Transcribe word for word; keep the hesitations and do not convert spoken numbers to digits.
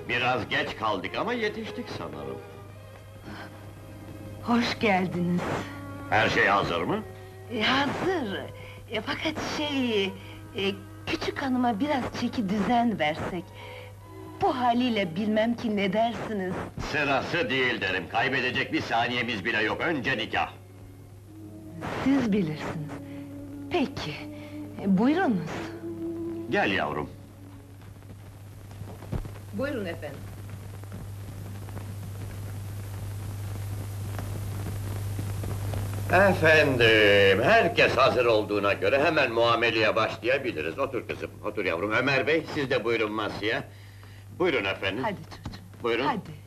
Biraz geç kaldık ama yetiştik sanırım. Hoş geldiniz. Her şey hazır mı? E, hazır. E, fakat şey... e, küçük hanıma biraz çeki düzen versek... Bu haliyle bilmem ki ne dersiniz? Sırası değil derim, kaybedecek bir saniyemiz bile yok, önce nikah! Siz bilirsiniz. Peki, e, buyurunuz. Gel yavrum. Buyurun efendim. Efendim, herkes hazır olduğuna göre hemen muameleye başlayabiliriz. Otur kızım, otur yavrum. Ömer bey, siz de buyurun masaya. Buyurun efendim. Hadi çocuğum, Buyurun. hadi.